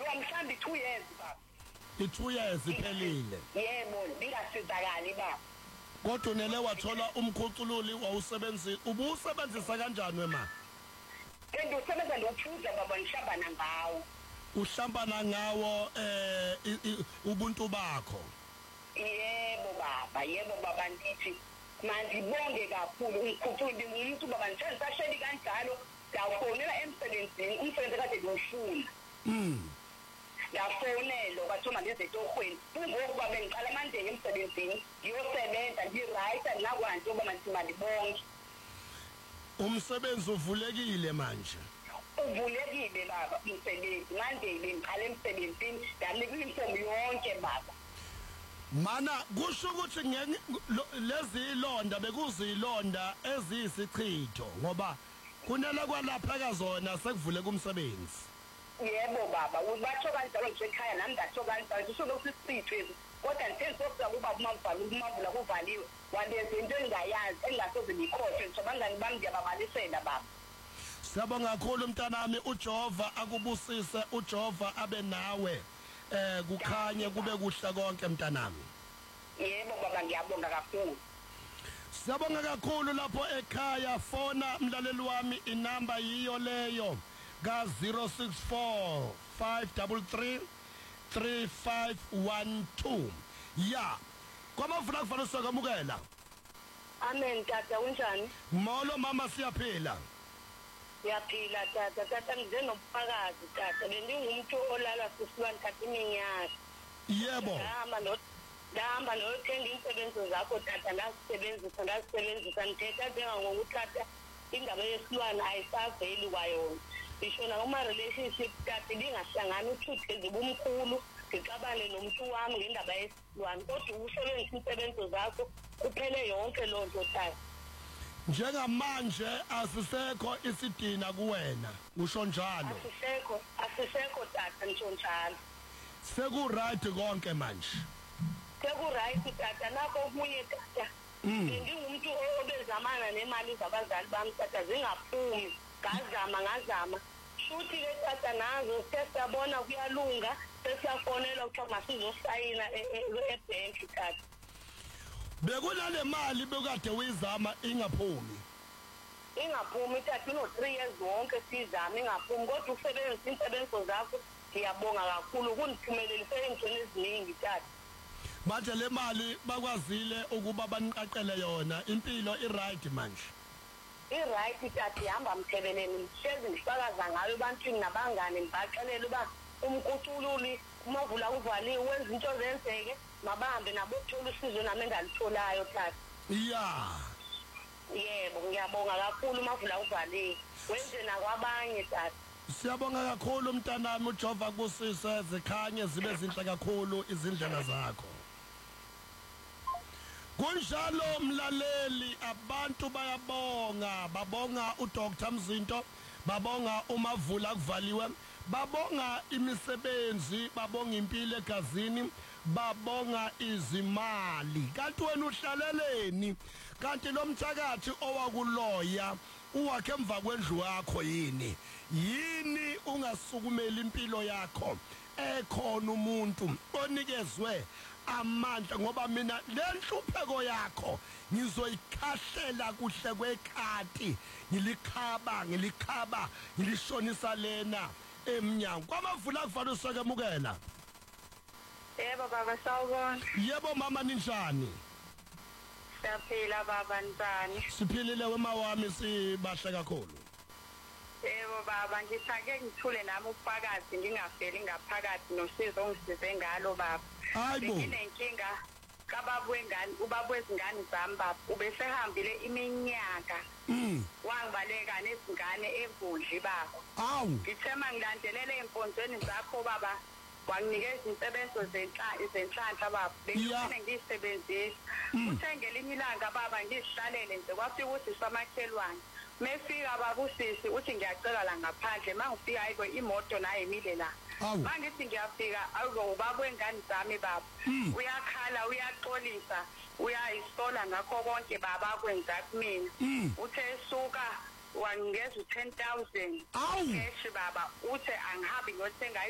mhlambi 2 years baba. I2 years iphelile. Yebo, ngingasizakali baba. Kodwa unele wathola umkhucululi wawusebenzisa ubusebenzisa kanjani wema? Kanti usebenza ngophuza baba ngihlambana ngawo. Uhlambana ngawo ubuntu bakho. Yebo baba ndithi manje bonke kakhulu umkhucululi umuntu baba ngisasheli kanjalo ngawufonela emsebenzini umsebenzi kade ngifuna. Ngafonela kwathoma lezi torhweni kungokuba bengiqala manje emsebenzini ngiyosebenza ngi-right nakwanti ngoba manje imali bonke. Umsebenzi uvulekile manje. Uvulekile baba umsebenzi manje bengiqala emsebenzini nganika imfomo yonke baba. Mana kusho ukuthi lezi ilonda bekuzilonda eziyisichitho ngoba kunela kwalapha kazona sekuvule kumsebenzi. Yebo baba ubatsho kanjalo nje ekhaya nami ngatsho kanjalo kusho lokusisithu kodwa ngisenzokuza kuba umavula kuvaliwe walezi into engayazi engasoze ngikhohle nje abangani bami ngiyababalisela baba. Siyabonga kakhulu mntanami uJehova akubusise uJehova abe nawe kukhanye kube kuhle konke mntanami. Yebo baba ngiyabonga kakhulu. Siyabonga kakhulu lapho ekhaya fona mlaleli wami inamba yiyo leyo ka 064 533 3512 ya kwamavula kufanele sokamukela. Amen tata unjani? Molo mama siyaphila. Siyaphila tata ngize nobufakazi tata bengiyumuntu olala sisilwane thatha iminyaka. Yebo. Ngihamba nothenga insebenzo zakho tata ngasebenzisa ngithetha njengangokuthatha indaba yesilwane ayisaveli kwayona. Ngisho noma relationship tata lingahlangana uthuthe zibumkhulu ngixabane nomuntu wami ngendaba yesilwane kodwa usebenzisa insebenzo zakho kuphele yonke lonto tata. Njengamanje asisekho isidina kuwena usho njalo. Asisekho tata ngisho njalo. Seku right konke manje. Seku right tata nakho kunye tata. Ngingumuntu obezamana nemali zabazali bami tata zingaphumi ngazama. Shuthi ke tata nazo sesiyabona kuyalunga sesiyafonela ukuthi masizosayina ebank tata. Bekunale mali bekade uyizama ingaphumi. Ingaphumi tata 3 years wonke sizama ingaphumi kodwa usebenzisa insebenzo zakho ngiyabonga kakhulu kuniphumelelise engcweni eziningi tata. Manje le mali bakwazile ukuba baniqaqele yona impilo iright manje. Iright tata ihamba mthebeleni mhlezi ngifakaza ngayo ebantwini nabangane ngibaxelela uba umkucululi umavula uvaliwe wenza into zenzeke mabahambe nabo ukuthola usizo nami engalitholayo tata. Yebo ngiyabonga kakhulu umavula uvaliwe wenze nakwabanye tata. Siyabonga kakhulu mntanami uJehova kusise zikhanye zibe zinhle kakhulu izindlela zakho. Kunjalo mlaleli abantu babonga uDr Mzinto, babonga umavula kuvaliwe, babonga imisebenzi, babonga impilo egazini, babonga izimali. Kanti wena uhlaleleni? Kanti lo mthakathi owakuloya uwakhe emva kwendlu yakho yini ungasukumela impilo yakho ekhona umuntu onikezwe amandla ngoba mina lenhlupheko yakho ngizoyikhahlela kuhle kwekhati ngilikhaba ngilishonisa lena emnyango kwamavula kufanele usakemukela. Yebo baba sawubona. Yebo mama ninjani? Siyaphila baba njani? Siphilile wema wami sibahle kakhulu. Yebo baba ngithake ngithule nami ubufakazi ngingafeli ngaphakathi nosizo ongisize ngalo baba. Hayibo. Nginenkinga kababa wengane ubaba wezingane zami baba ubesehambile iminyaka. Wangibaleka nezingane enkundli baba. Awu. Ngithema ngilandelele enkonzweni zakho baba. Wanginikeza insebenzo zenhlanhla baba bengifuna ngiyisebenzise uthengele imilanga baba ngihlalele nje kwafika ukuthi samakhelwane mefika baba usisi uthi ngiyacela la ngaphandle mangifika ayiko imoto naye imile la mangithi ngiyafika awu ubaba wengane zami baba uyakhala uyaxolisa uyayisola ngakho konke baba kwenza kumina uthe suka wangeza 10,000 cash baba uthe angihambi ngiyothenga